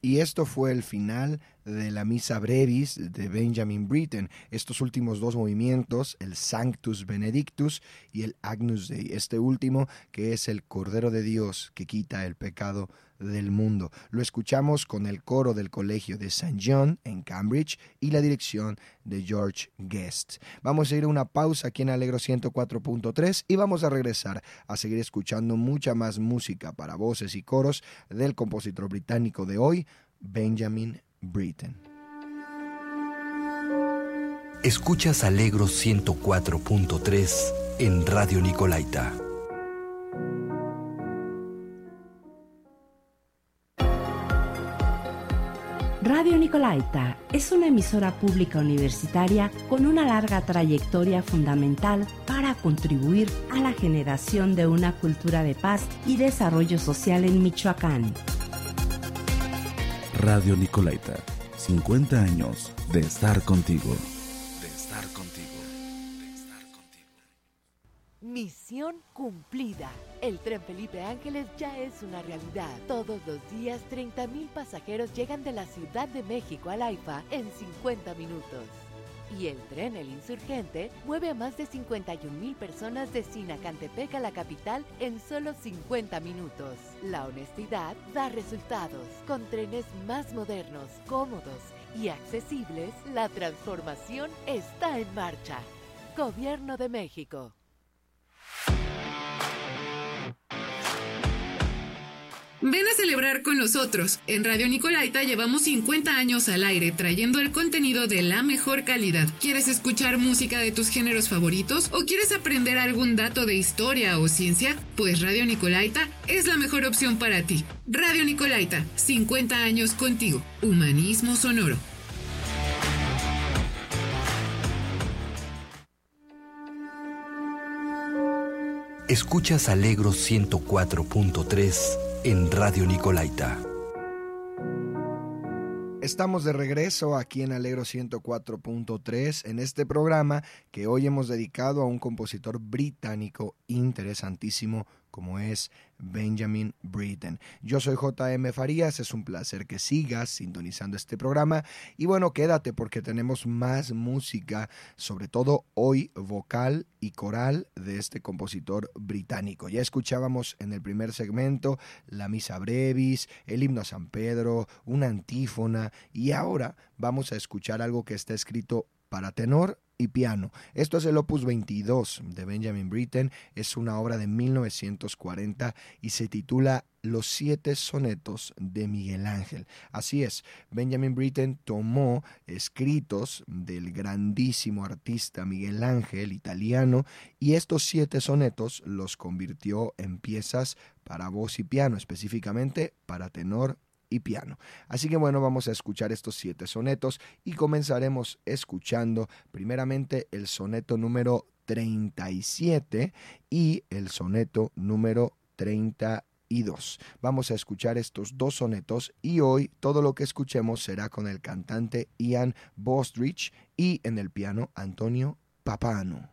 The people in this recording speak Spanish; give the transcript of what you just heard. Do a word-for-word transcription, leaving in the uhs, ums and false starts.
Y esto fue el final de la Missa Brevis de Benjamin Britten. Estos últimos dos movimientos, el Sanctus Benedictus y el Agnus Dei. Este último que es el Cordero de Dios que quita el pecado del mundo. Lo escuchamos con el coro del Colegio de Saint John en Cambridge y la dirección de George Guest. Vamos a ir a una pausa aquí en Alegro ciento cuatro punto tres y vamos a regresar a seguir escuchando mucha más música para voces y coros del compositor británico de hoy, Benjamin Britten. Escuchas Alegro ciento cuatro punto tres en Radio Nicolaita. Radio Nicolaita es una emisora pública universitaria con una larga trayectoria fundamental para contribuir a la generación de una cultura de paz y desarrollo social en Michoacán. Radio Nicolaita, cincuenta años de estar contigo. De estar contigo. De estar contigo. Misión cumplida. El tren Felipe Ángeles ya es una realidad. Todos los días, treinta mil pasajeros llegan de la Ciudad de México al AIFA en cincuenta minutos. Y el tren El Insurgente mueve a más de cincuenta y un mil personas de Sinacantepec a la capital en solo cincuenta minutos. La honestidad da resultados. Con trenes más modernos, cómodos y accesibles, la transformación está en marcha. Gobierno de México. Ven a celebrar con nosotros. En Radio Nicolaita llevamos cincuenta años al aire trayendo el contenido de la mejor calidad. ¿Quieres escuchar música de tus géneros favoritos o quieres aprender algún dato de historia o ciencia? Pues Radio Nicolaita es la mejor opción para ti. Radio Nicolaita, cincuenta años contigo. Humanismo sonoro. Escuchas Alegro ciento cuatro punto tres en Radio Nicolaita. Estamos de regreso aquí en Alegro ciento cuatro punto tres en este programa que hoy hemos dedicado a un compositor británico interesantísimo como es Benjamin Britten. Yo soy J M Farías, es un placer que sigas sintonizando este programa y bueno, quédate porque tenemos más música, sobre todo hoy vocal y coral de este compositor británico. Ya escuchábamos en el primer segmento la Missa Brevis, el himno a San Pedro, una antífona y ahora vamos a escuchar algo que está escrito para tenor y piano. Esto es el Opus veintidós de Benjamin Britten, es una obra de mil novecientos cuarenta y se titula Los siete sonetos de Miguel Ángel. Así es, Benjamin Britten tomó escritos del grandísimo artista Miguel Ángel, italiano, y estos siete sonetos los convirtió en piezas para voz y piano, específicamente para tenor y piano. Así que bueno, vamos a escuchar estos siete sonetos y comenzaremos escuchando primeramente el soneto número treinta y siete y el soneto número treinta y dos. Vamos a escuchar estos dos sonetos y hoy todo lo que escuchemos será con el cantante Ian Bostridge y en el piano Antonio Papano.